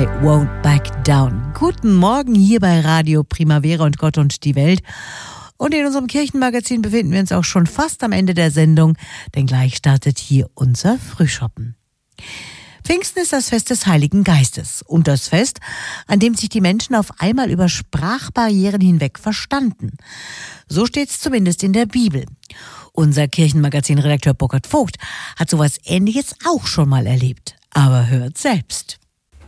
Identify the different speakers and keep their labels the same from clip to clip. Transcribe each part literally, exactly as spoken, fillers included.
Speaker 1: I Won't Back Down. Guten Morgen hier bei Radio Primavera und Gott und die Welt. Und in unserem Kirchenmagazin befinden wir uns auch schon fast am Ende der Sendung, denn gleich startet hier unser Frühschoppen. Pfingsten ist das Fest des Heiligen Geistes und das Fest, an dem sich die Menschen auf einmal über Sprachbarrieren hinweg verstanden. So steht es zumindest in der Bibel. Unser Kirchenmagazin-Redakteur Burkhard Vogt hat sowas Ähnliches auch schon mal erlebt. Aber hört selbst.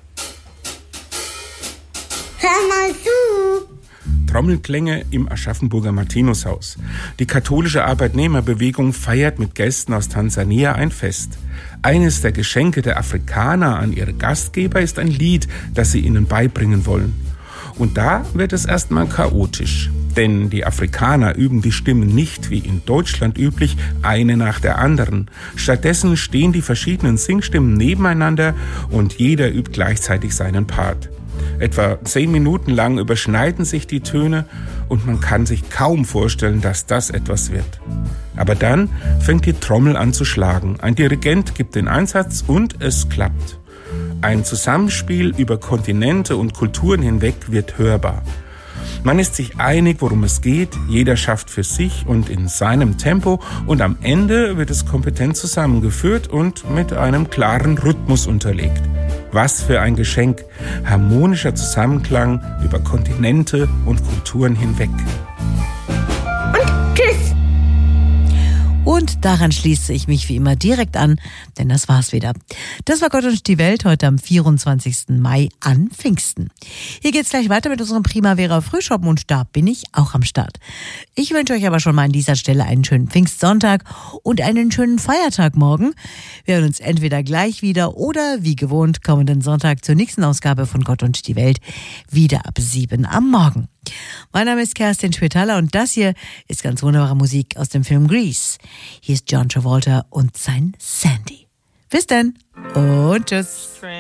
Speaker 2: Hör mal zu!
Speaker 3: Trommelklänge im Aschaffenburger Martinushaus. Die katholische Arbeitnehmerbewegung feiert mit Gästen aus Tansania ein Fest. Eines der Geschenke der Afrikaner an ihre Gastgeber ist ein Lied, das sie ihnen beibringen wollen. Und da wird es erstmal chaotisch. Denn die Afrikaner üben die Stimmen nicht, wie in Deutschland üblich, eine nach der anderen. Stattdessen stehen die verschiedenen Singstimmen nebeneinander und jeder übt gleichzeitig seinen Part. Etwa zehn Minuten lang überschneiden sich die Töne und man kann sich kaum vorstellen, dass das etwas wird. Aber dann fängt die Trommel an zu schlagen. Ein Dirigent gibt den Einsatz und es klappt. Ein Zusammenspiel über Kontinente und Kulturen hinweg wird hörbar. Man ist sich einig, worum es geht, jeder schafft für sich und in seinem Tempo und am Ende wird es kompetent zusammengeführt und mit einem klaren Rhythmus unterlegt. Was für ein Geschenk, harmonischer Zusammenklang über Kontinente und Kulturen hinweg.
Speaker 2: Und tschüss!
Speaker 1: Und daran schließe ich mich wie immer direkt an, denn das war's wieder. Das war Gott und die Welt heute am vierundzwanzigsten Mai an Pfingsten. Hier geht's gleich weiter mit unserem Primavera Frühschoppen und da bin ich auch am Start. Ich wünsche euch aber schon mal an dieser Stelle einen schönen Pfingstsonntag und einen schönen Feiertag morgen. Wir hören uns entweder gleich wieder oder wie gewohnt kommenden Sonntag zur nächsten Ausgabe von Gott und die Welt wieder ab sieben am Morgen. Mein Name ist Kerstin Schwetala und das hier ist ganz wunderbare Musik aus dem Film Grease. Hier ist John Travolta und sein Sandy. Bis dann und tschüss.